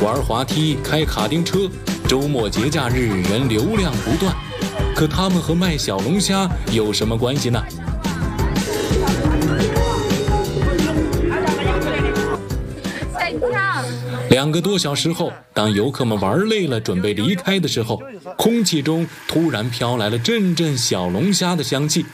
玩滑梯、开卡丁车，周末节假日人流量不断。可他们和卖小龙虾有什么关系呢？2个多小时后，当游客们玩累了，准备离开的时候，空气中突然飘来了阵阵小龙虾的香气。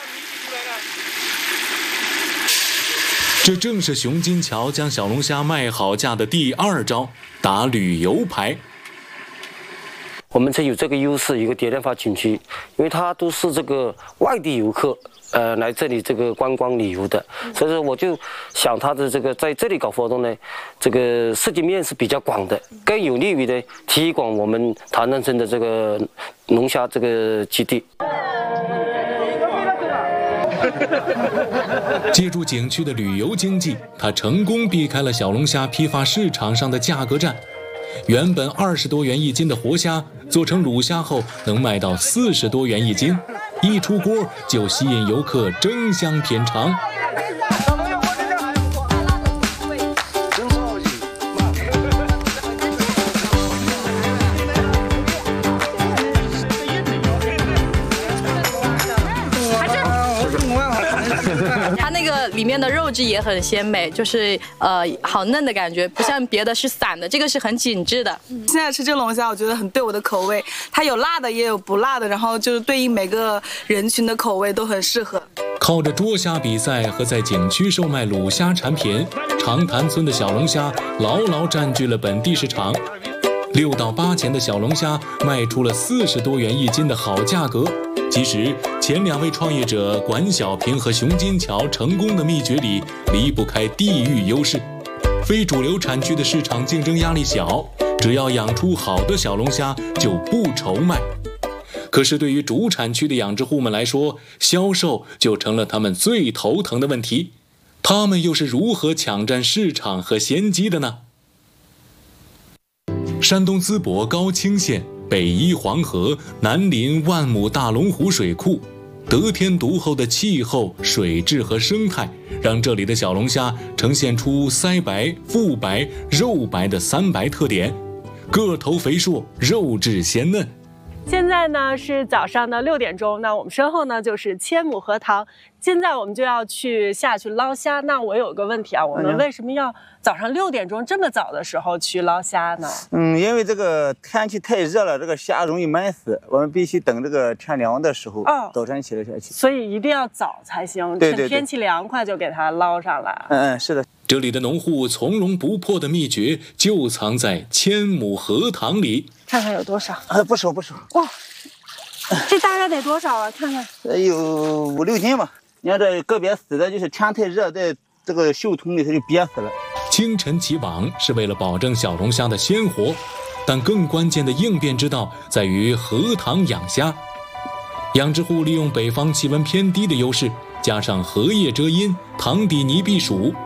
这正是熊金桥将小龙虾卖好价的第2招，打旅游牌。 我们这有这个优势，一个蝶恋花景区，因为它都是这个外地游客，来这里这个观光旅游的，所以说我就想它的这个在这里搞活动呢，这个涉及面是比较广的，更有利于呢推广我们唐人村的这个龙虾这个基地。 借助景区的旅游经济，它成功避开了小龙虾批发市场上的价格战。原本20多元一斤的活虾，做成卤虾后能卖到40多元一斤，一出锅就吸引游客争相品尝。 它那个里面的肉质也很鲜美，就是好嫩的感觉，不像别的是散的，这个是很紧致的。 现在吃这龙虾，我觉得很对我的口味，它有辣的也有不辣的，然后就是对应每个人群的口味都很适合。 靠着捉虾比赛和在景区售卖卤虾产品，长潭村的小龙虾牢牢占据了本地市场。6到8钱的小龙虾卖出了40多元一斤的好价格。其实前2位创业者管小平和熊金桥成功的秘诀里离不开地域优势。非主流产区的市场竞争压力小，只要养出好的小龙虾就不愁卖。可是对于主产区的养殖户们来说，销售就成了他们最头疼的问题。他们又是如何抢占市场和先机的呢？山东淄博高清县北依黄河，南临万亩大龙湖水库，得天独厚的气候、水质和生态，让这里的小龙虾呈现出腮白、腹白、肉白的3白特点，个头肥硕，肉质鲜嫩。 现在呢是早上的6点钟，那我们身后呢就是千亩荷塘，现在我们就要下去捞虾。那我有个问题啊，我们为什么要早上6点钟这么早的时候去捞虾呢？ 因为这个天气太热了，这个虾容易闷死，我们必须等这个天凉的时候，早晨起来下去。 所以一定要早才行， 对， 天气凉快就给它捞上来。 是的。 这里的农户从容不迫的秘诀就藏在千亩荷塘里。 看看有多少？ 不少。 哇，这大概得多少啊？看看， 有5、6斤吧。你看这个别死的，就是天太热，在这个袖筒里它就憋死了。 清晨起网是为了保证小龙虾的鲜活，但更关键的应变之道在于荷塘养虾。养殖户利用北方气温偏低的优势，加上荷叶遮阴、塘底泥避暑，